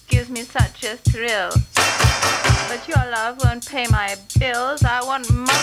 gives me such a thrill. But your love won't pay my bills. I want money.